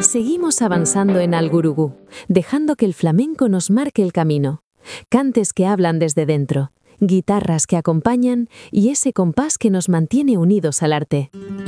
Seguimos avanzando en Algurugú, dejando que el flamenco nos marque el camino. Cantes que hablan desde dentro, guitarras que acompañan y ese compás que nos mantiene unidos al arte.